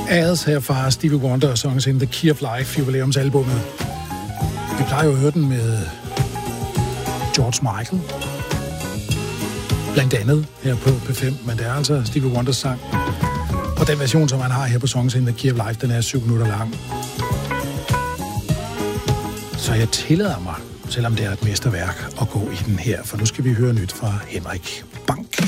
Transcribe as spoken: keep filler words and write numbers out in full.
Ads her fra Stevie Wonder, Songs in the Key of Life, jubilæumsalbummet. Vi plejer jo at høre den med George Michael, blandt andet her på P fem, men det er altså Stevie Wonders sang. Og den version, som han har her på Songs in the Key of Life, den er syv minutter lang. Så jeg tillader mig, selvom det er et mesterværk, at gå i den her, for nu skal vi høre nyt fra Henrik Bank.